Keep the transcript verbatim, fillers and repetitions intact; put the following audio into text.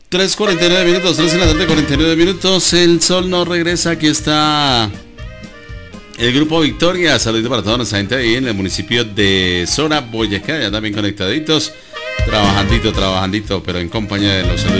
tres cuarenta y nueve minutos, tres en la tarde, cuarenta y nueve minutos. El sol no regresa. Aquí está el grupo Victoria. Saludito para toda nuestra gente ahí en el municipio de Sora, Boyacá. Ya también conectaditos. Trabajandito, trabajandito, pero en compañía de los saludos.